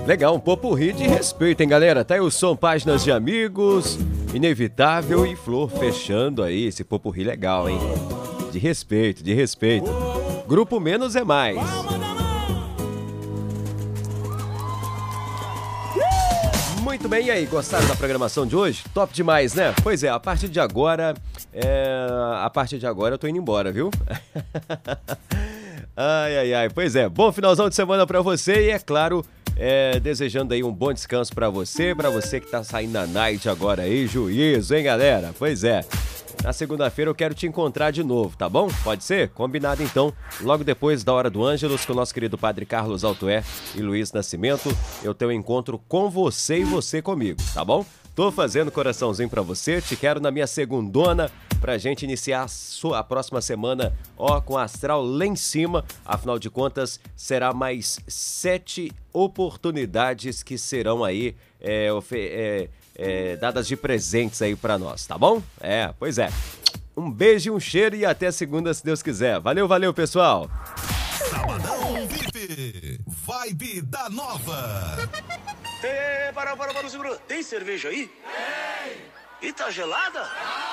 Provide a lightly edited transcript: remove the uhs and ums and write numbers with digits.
Legal, um popurrí de respeito, hein, galera? Tá aí o som, páginas de amigos, Inevitável e Flor fechando aí esse popurrí legal, hein? De respeito, de respeito. Grupo Menos é Mais. Muito bem, e aí, gostaram da programação de hoje? Top demais, né? Pois é, a partir de agora eu tô indo embora, viu? Ai, pois é, bom finalzão de semana pra você e é claro, desejando aí um bom descanso pra você que tá saindo na night agora aí, juízo, hein, galera? Pois é. Na segunda-feira eu quero te encontrar de novo, tá bom? Pode ser? Combinado então. Logo depois da Hora do Ângelus, com o nosso querido Padre Carlos Altoé e Luiz Nascimento, eu tenho um encontro com você e você comigo, tá bom? Tô fazendo coraçãozinho pra você, te quero na minha segundona pra gente iniciar a próxima semana, com a astral lá em cima. Afinal de contas, será mais 7 oportunidades que serão aí dadas de presentes aí pra nós, tá bom? Pois é. Um beijo e um cheiro e até segunda, se Deus quiser. Valeu, pessoal! Sabadão VIP, vibe da nova. Para, segura. Tem cerveja aí? Tem. E tá gelada?